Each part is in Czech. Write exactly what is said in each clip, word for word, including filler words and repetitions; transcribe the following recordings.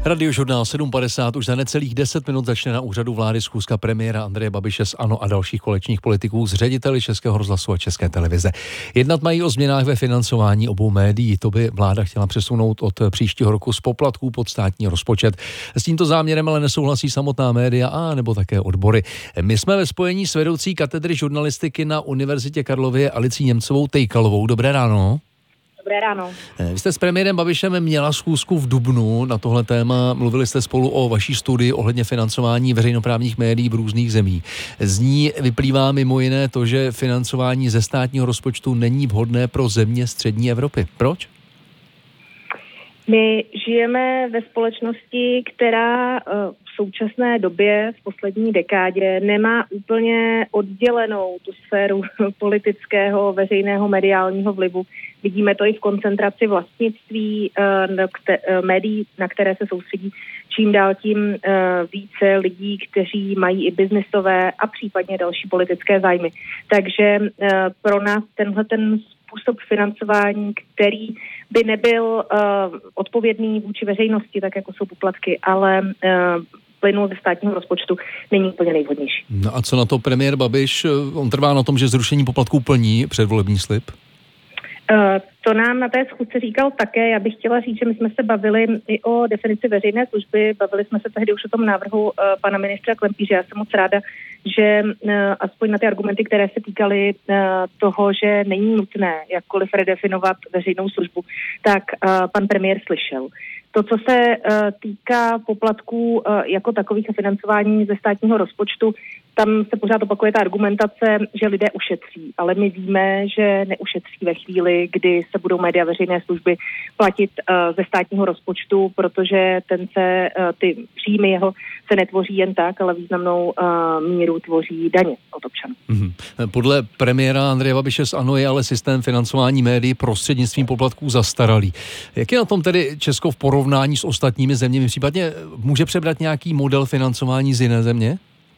Radiožurnál sedm padesát už za necelých deset minut začne na úřadu vlády schůzka premiéra Andreje Babiše s ANO a dalších koaličních politiků s řediteli Českého rozhlasu a České televize. Jednat mají o změnách ve financování obou médií. To by vláda chtěla přesunout od příštího roku z poplatků pod státní rozpočet. S tímto záměrem ale nesouhlasí samotná média a nebo také odbory. My jsme ve spojení s vedoucí katedry žurnalistiky na Univerzitě Karlově Alicí Němcovou Tejkalovou. Dobré ráno. Dobré ráno. Vy jste s premiérem Babišem měla schůzku v dubnu na tohle téma. Mluvili jste spolu o vaší studii ohledně financování veřejnoprávních médií v různých zemích. Z ní vyplývá mimo jiné to, že financování ze státního rozpočtu není vhodné pro země střední Evropy. Proč? My žijeme ve společnosti, která v současné době, v poslední dekádě, nemá úplně oddělenou tu sféru politického, veřejného, mediálního vlivu. Vidíme to i v koncentraci vlastnictví médií, na které se soustředí čím dál tím více lidí, kteří mají i biznisové a případně další politické zájmy. Takže pro nás tenhle ten způsob financování, který by nebyl uh, odpovědný vůči veřejnosti, tak jako jsou poplatky, ale uh, plynul ze státního rozpočtu, není úplně nejvhodnější. No a co na to premiér Babiš? On trvá na tom, že zrušení poplatků plní předvolební slib? Uh, to nám na té schůzce říkal také. Já bych chtěla říct, že my jsme se bavili i o definici veřejné služby. Bavili jsme se tehdy už o tom návrhu uh, pana ministra Klempíře. Já jsem moc ráda, že uh, aspoň na ty argumenty, které se týkaly uh, toho, že není nutné jakkoliv redefinovat veřejnou službu, tak uh, pan premiér slyšel. To, co se uh, týká poplatků uh, jako takových a financování ze státního rozpočtu, tam se pořád opakuje ta argumentace, že lidé ušetří, ale my víme, že neušetří ve chvíli, kdy se budou média veřejné služby platit uh, ze státního rozpočtu, protože ten se, uh, ty příjmy jeho se netvoří jen tak, ale významnou uh, míru tvoří daně od občanů. Mm-hmm. Podle premiéra Andreje Babiše z ANO je ale systém financování médií prostřednictvím poplatků zastaralý. Jak je na tom tedy Česko v porovnání s ostatními zeměmi? Případně může přebrat nějaký model financování z jiné země?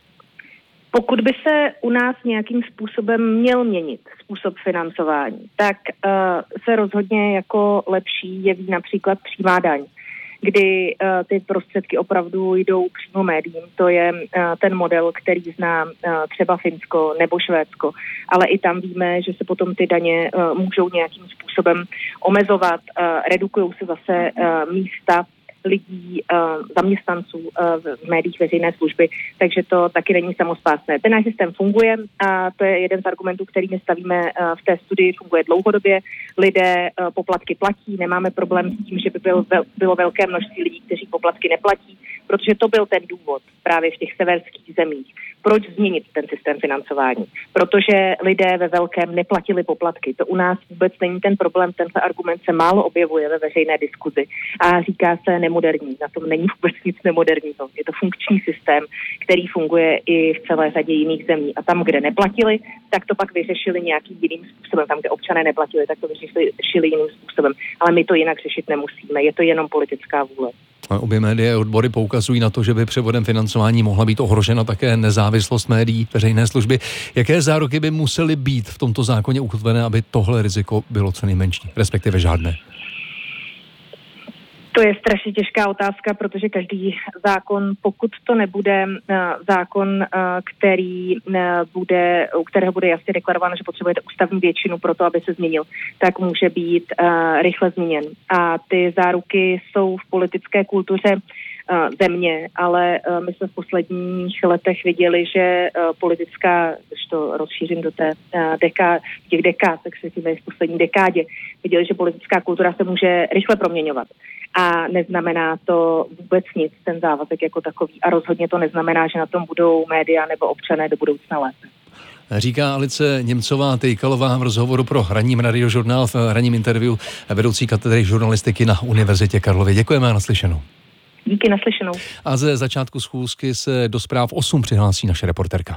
Pokud by se u nás nějakým způsobem měl měnit způsob financování, tak uh, se rozhodně jako lepší jeví například přímá daň, kdy uh, ty prostředky opravdu jdou přímo médiím. To je uh, ten model, který zná uh, třeba Finsko nebo Švédsko, ale i tam víme, že se potom ty daně uh, můžou nějakým způsobem omezovat, uh, redukují se zase uh, místa lidí, uh, zaměstnanců uh, v médiích veřejné služby, takže to taky není samospásné. Ten náš systém funguje a to je jeden z argumentů, který my stavíme uh, v té studii, funguje dlouhodobě. Lidé uh, poplatky platí, nemáme problém s tím, že by byl, bylo velké množství lidí, kteří poplatky neplatí, protože to byl ten důvod právě v těch severských zemích. Proč změnit ten systém financování? Protože lidé ve velkém neplatili poplatky. To u nás vůbec není ten problém, tenhle argument se málo objevuje ve veřejné diskuzi a říká se nemoderní. Na tom není vůbec nic nemoderního. Je to funkční systém, který funguje i v celé řadě jiných zemí. A tam, kde neplatili, tak to pak vyřešili nějakým jiným způsobem. Tam, kde občané neplatili, tak to vyřešili jiným způsobem. Ale my to jinak řešit nemusíme. Je to jenom politická vůle. Obě média odbory poukazují na to, že by převodem financování mohla být ohrožena také nezávislost médií veřejné služby. Jaké záruky by musely být v tomto zákoně ukotvené, aby tohle riziko bylo co nejmenší, respektive žádné? To je strašně těžká otázka, protože každý zákon, pokud to nebude uh, zákon, uh, který uh, bude, u kterého bude jasně deklarováno, že potřebujete ústavní většinu pro to, aby se změnil, tak může být uh, rychle změněn. A ty záruky jsou v politické kultuře uh, země, ale uh, my jsme v posledních letech viděli, že uh, politická, když to rozšířím do té uh, deká, těch dekád, tak se tím v poslední dekádě, viděli, že politická kultura se může rychle proměňovat. A neznamená to vůbec nic, ten závazek jako takový. A rozhodně to neznamená, že na tom budou média nebo občané do budoucna lépe. Říká Alice Němcová Tejkalová v rozhovoru pro Ranní radiožurnál v ranním interview vedoucí katedry žurnalistiky na Univerzitě Karlově. Děkujeme a naslyšenou. Díky, naslyšenou. A ze začátku schůzky se do zpráv osm přihlásí naše reporterka.